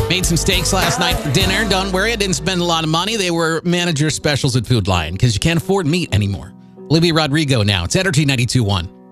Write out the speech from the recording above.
Made some steaks last night for dinner. Don't worry, I didn't spend a lot of money. They were manager specials at Food Lion because you can't afford meat anymore. Olivia Rodrigo now. It's Energy 92.1.